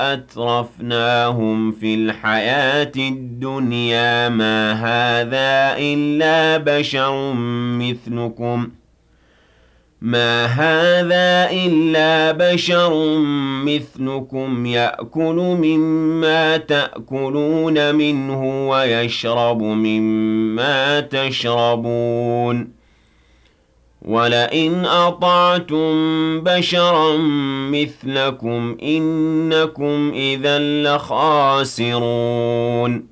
أترفناهم في الحياة الدنيا ما هذا إلا بشر مثلكم يأكل مما تأكلون منه ويشرب مما تشربون ولئن أطعتم بشرا مثلكم إنكم إذا لخاسرون